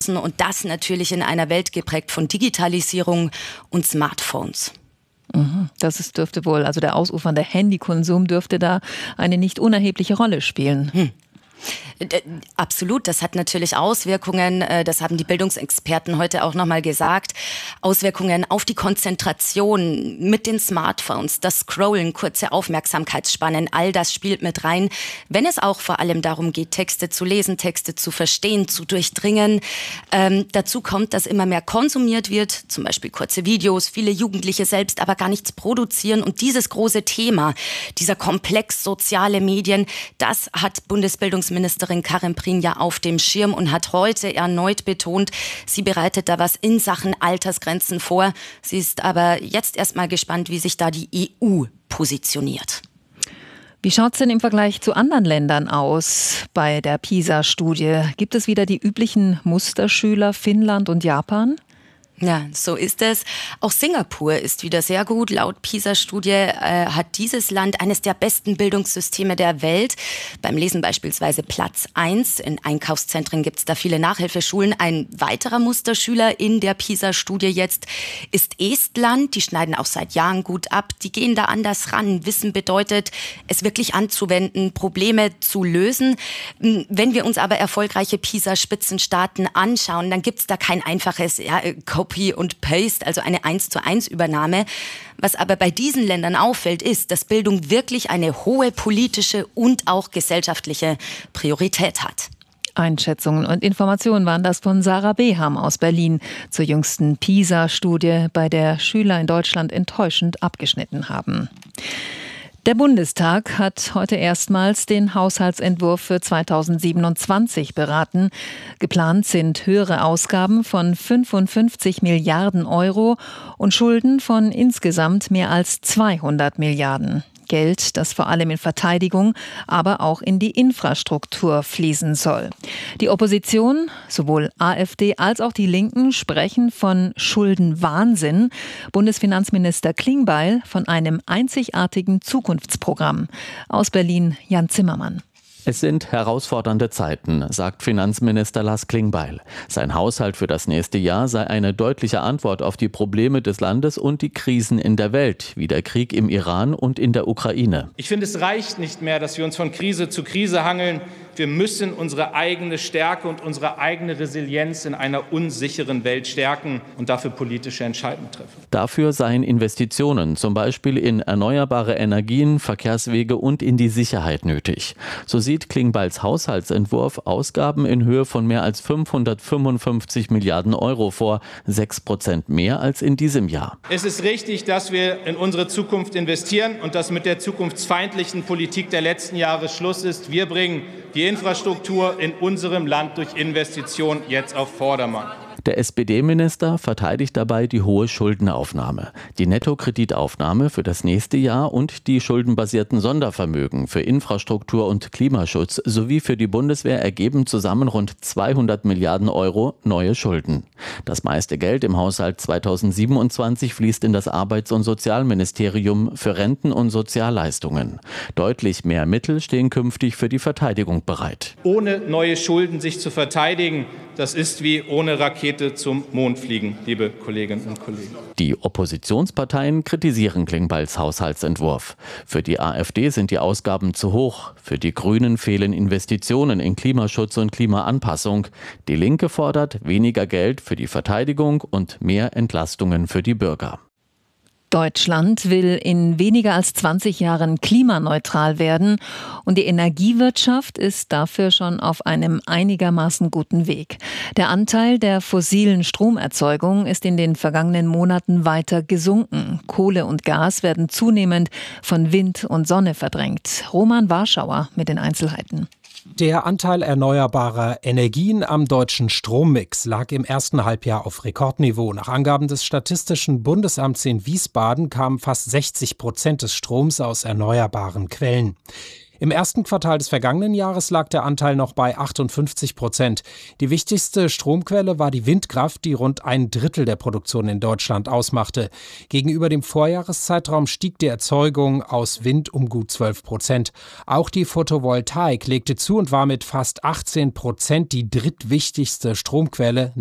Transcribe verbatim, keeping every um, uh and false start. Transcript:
Und das natürlich in einer Welt geprägt von Digitalisierung und Smartphones. Das ist, dürfte wohl, also der ausufernde Handykonsum dürfte da eine nicht unerhebliche Rolle spielen. Hm. Absolut, das hat natürlich Auswirkungen, das haben die Bildungsexperten heute auch nochmal gesagt, Auswirkungen auf die Konzentration mit den Smartphones, das Scrollen, kurze Aufmerksamkeitsspannen, all das spielt mit rein, wenn es auch vor allem darum geht, Texte zu lesen, Texte zu verstehen, zu durchdringen. Ähm, dazu kommt, dass immer mehr konsumiert wird, zum Beispiel kurze Videos, viele Jugendliche selbst aber gar nichts produzieren und dieses große Thema, dieser Komplex soziale Medien, das hat Bundesbildungsministerin Ministerin Karin Prien ja auf dem Schirm und hat heute erneut betont, sie bereitet da was in Sachen Altersgrenzen vor. Sie ist aber jetzt erstmal gespannt, wie sich da die E U positioniert. Wie schaut es denn im Vergleich zu anderen Ländern aus bei der PISA-Studie? Gibt es wieder die üblichen Musterschüler Finnland und Japan? Ja, so ist es. Auch Singapur ist wieder sehr gut. Laut PISA-Studie äh, hat dieses Land eines der besten Bildungssysteme der Welt. Beim Lesen beispielsweise Platz eins. In Einkaufszentren gibt es da viele Nachhilfeschulen. Ein weiterer Musterschüler in der PISA-Studie jetzt ist Estland. Die schneiden auch seit Jahren gut ab. Die gehen da anders ran. Wissen bedeutet, es wirklich anzuwenden, Probleme zu lösen. Wenn wir uns aber erfolgreiche PISA-Spitzenstaaten anschauen, dann gibt es da kein einfaches ja, Copy und Paste, also eine eins zu eins Übernahme. Was aber bei diesen Ländern auffällt, ist, dass Bildung wirklich eine hohe politische und auch gesellschaftliche Priorität hat. Einschätzungen und Informationen waren das von Sarah Beham aus Berlin zur jüngsten PISA-Studie, bei der Schüler in Deutschland enttäuschend abgeschnitten haben. Der Bundestag hat heute erstmals den Haushaltsentwurf für zweitausendsiebenundzwanzig beraten. Geplant sind höhere Ausgaben von fünfundfünfzig Milliarden Euro und Schulden von insgesamt mehr als zweihundert Milliarden. Geld, das vor allem in Verteidigung, aber auch in die Infrastruktur fließen soll. Die Opposition, sowohl AfD als auch die Linken, sprechen von Schuldenwahnsinn. Bundesfinanzminister Klingbeil von einem einzigartigen Zukunftsprogramm. Aus Berlin Jan Zimmermann. Es sind herausfordernde Zeiten, sagt Finanzminister Lars Klingbeil. Sein Haushalt für das nächste Jahr sei eine deutliche Antwort auf die Probleme des Landes und die Krisen in der Welt, wie der Krieg im Iran und in der Ukraine. Ich finde, es reicht nicht mehr, dass wir uns von Krise zu Krise hangeln. Wir müssen unsere eigene Stärke und unsere eigene Resilienz in einer unsicheren Welt stärken und dafür politische Entscheidungen treffen. Dafür seien Investitionen, zum Beispiel in erneuerbare Energien, Verkehrswege und in die Sicherheit nötig. So sieht Klingbeils Haushaltsentwurf Ausgaben in Höhe von mehr als fünfhundertfünfundfünfzig Milliarden Euro vor, sechs Prozent mehr als in diesem Jahr. Es ist richtig, dass wir in unsere Zukunft investieren und dass mit der zukunftsfeindlichen Politik der letzten Jahre Schluss ist. Wir bringen die Infrastruktur in unserem Land durch Investitionen jetzt auf Vordermann. Der S P D-Minister verteidigt dabei die hohe Schuldenaufnahme, die Nettokreditaufnahme für das nächste Jahr und die schuldenbasierten Sondervermögen für Infrastruktur und Klimaschutz sowie für die Bundeswehr ergeben zusammen rund zweihundert Milliarden Euro neue Schulden. Das meiste Geld im Haushalt zweitausendsiebenundzwanzig fließt in das Arbeits- und Sozialministerium für Renten und Sozialleistungen. Deutlich mehr Mittel stehen künftig für die Verteidigung bereit. Ohne neue Schulden sich zu verteidigen, das ist wie ohne Rakete zum Mond fliegen, liebe Kolleginnen und Kollegen. Die Oppositionsparteien kritisieren Klingbeils Haushaltsentwurf. Für die AfD sind die Ausgaben zu hoch. Für die Grünen fehlen Investitionen in Klimaschutz und Klimaanpassung. Die Linke fordert weniger Geld für die Verteidigung und mehr Entlastungen für die Bürger. Deutschland will in weniger als zwanzig Jahren klimaneutral werden und die Energiewirtschaft ist dafür schon auf einem einigermaßen guten Weg. Der Anteil der fossilen Stromerzeugung ist in den vergangenen Monaten weiter gesunken. Kohle und Gas werden zunehmend von Wind und Sonne verdrängt. Roman Warschauer mit den Einzelheiten. Der Anteil erneuerbarer Energien am deutschen Strommix lag im ersten Halbjahr auf Rekordniveau. Nach Angaben des Statistischen Bundesamts in Wiesbaden kamen fast sechzig Prozent des Stroms aus erneuerbaren Quellen. Im ersten Quartal des vergangenen Jahres lag der Anteil noch bei achtundfünfzig Prozent. Die wichtigste Stromquelle war die Windkraft, die rund ein Drittel der Produktion in Deutschland ausmachte. Gegenüber dem Vorjahreszeitraum stieg die Erzeugung aus Wind um gut zwölf Prozent. Auch die Photovoltaik legte zu und war mit fast achtzehn Prozent die drittwichtigste Stromquelle